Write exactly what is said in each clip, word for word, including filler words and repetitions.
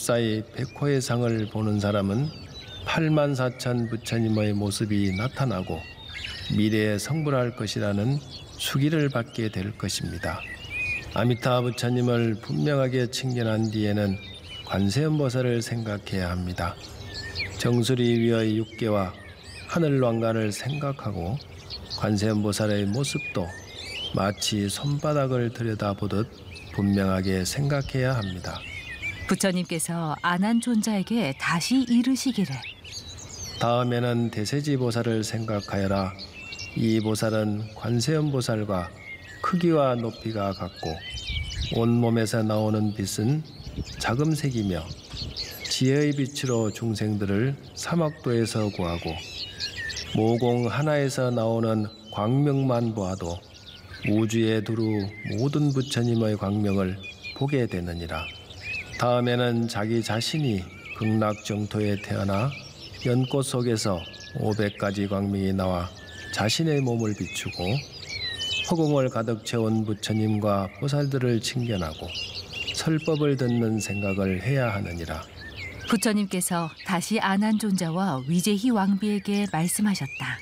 무사히 백호의 상을 보는 사람은 팔만 사천 부처님의 모습이 나타나고 미래에 성불할 것이라는 수기를 받게 될 것입니다. 아미타 부처님을 분명하게 칭견한 뒤에는 관세음보살을 생각해야 합니다. 정수리 위의 육계와 하늘왕관을 생각하고 관세음보살의 모습도 마치 손바닥을 들여다보듯 분명하게 생각해야 합니다. 부처님께서 아난존자에게 다시 이르시기를 다음에는 대세지보살을 생각하여라. 이 보살은 관세음보살과 크기와 높이가 같고 온몸에서 나오는 빛은 자금색이며 지혜의 빛으로 중생들을 사막도에서 구하고 모공 하나에서 나오는 광명만 보아도 우주에 두루 모든 부처님의 광명을 보게 되느니라. 다음에는 자기 자신이 극락정토에 태어나 연꽃 속에서 오백 가지 광명이 나와 자신의 몸을 비추고 허공을 가득 채운 부처님과 보살들을 칭견하고 설법을 듣는 생각을 해야 하느니라. 부처님께서 다시 아난존자와 위제희 왕비에게 말씀하셨다.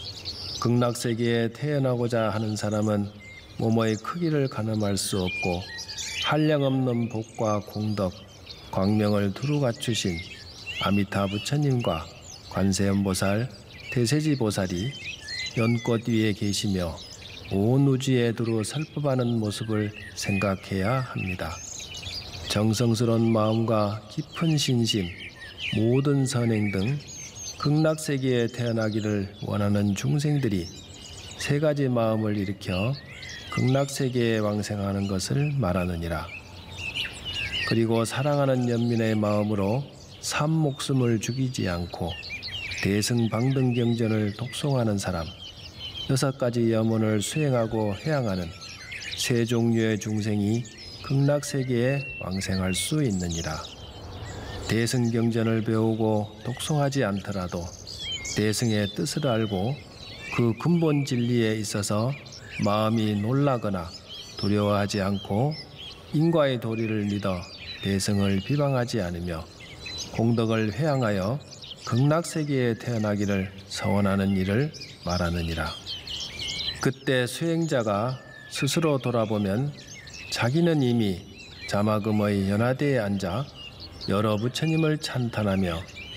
극락세계에 태어나고자 하는 사람은 몸의 크기를 가늠할 수 없고 한량없는 복과 공덕, 광명을 두루 갖추신 아미타 부처님과 관세음보살, 대세지보살이 연꽃 위에 계시며 온 우주에 두루 설법하는 모습을 생각해야 합니다. 정성스러운 마음과 깊은 신심, 모든 선행 등 극락세계에 태어나기를 원하는 중생들이 세 가지 마음을 일으켜 극락세계에 왕생하는 것을 말하느니라. 그리고 사랑하는 연민의 마음으로 삼 목숨을 죽이지 않고 대승방등경전을 독송하는 사람, 여섯 가지 염원을 수행하고 해양하는 세 종류의 중생이 극락세계에 왕생할 수 있느니라. 대승경전을 배우고 독송하지 않더라도 대승의 뜻을 알고 그 근본 진리에 있어서 마음이 놀라거나 두려워하지 않고 인과의 도리를 믿어 대승을 비방하지 않으며 공덕을 회양하여 극락세계에 태어나기를 서원하는 일을 말하느니라. 그때 수행자가 스스로 돌아보면 자기는 이미 자마금의 연화대에 앉아 여러 부처님을 찬탄하며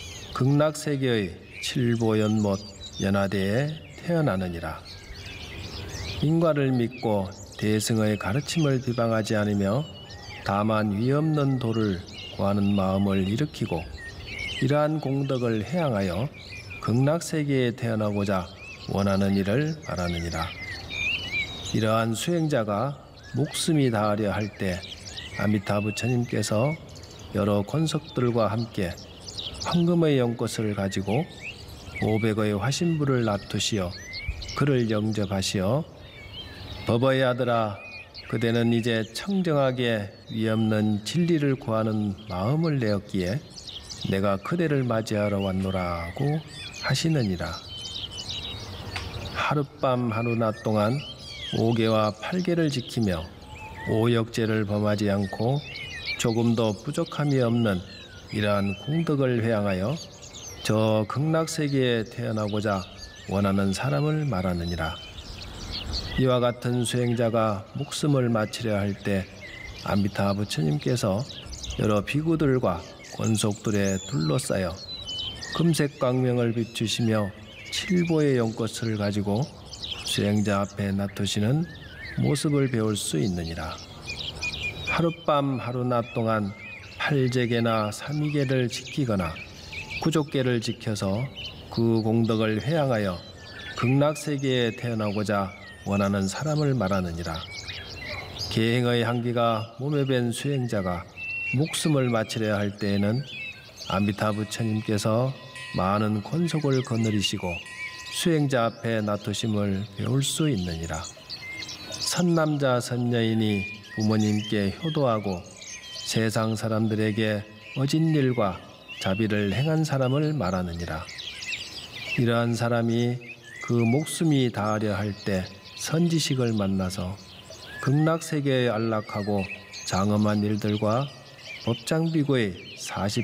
극락세계의 칠보연못 연화대에 태어나느니라. 인과를 믿고 대승의 가르침을 비방하지 않으며 다만 위없는 도를 구하는 마음을 일으키고 이러한 공덕을 해양하여 극락세계에 태어나고자 원하는 일을 말하느니라. 이러한 수행자가 목숨이 다하려 할 때 아미타 부처님께서 여러 권석들과 함께 황금의 연꽃을 가지고 오백의 화신불을 놔두시어 그를 영접하시어 법의 아들아, 그대는 이제 청정하게 위없는 진리를 구하는 마음을 내었기에 내가 그대를 맞이하러 왔노라고 하시느니라. 하룻밤 하루낮 동안 오계와 팔계를 지키며 오역죄를 범하지 않고 조금도 부족함이 없는 이러한 공덕을 회양하여 저 극락세계에 태어나고자 원하는 사람을 말하느니라. 이와 같은 수행자가 목숨을 마치려 할 때 아미타 부처님께서 여러 비구들과 권속들에 둘러싸여 금색 광명을 비추시며 칠보의 연꽃을 가지고 수행자 앞에 놔두시는 모습을 배울 수 있느니라. 하룻밤 하루낮 동안 팔재계나 삼위계를 지키거나 구족계를 지켜서 그 공덕을 회양하여 극락세계에 태어나고자 원하는 사람을 말하느니라. 계행의 한기가 몸에 밴 수행자가 목숨을 마치려 할 때에는 아미타 부처님께서 많은 권속을 거느리시고 수행자 앞에 놔두심을 배울 수 있느니라. 선남자 선여인이 부모님께 효도하고 세상 사람들에게 어진 일과 자비를 행한 사람을 말하느니라. 이러한 사람이 그 목숨이 다하려 할 때 선지식을 만나서 극락세계에 안락하고 장엄한 일들과 법장비고의 사십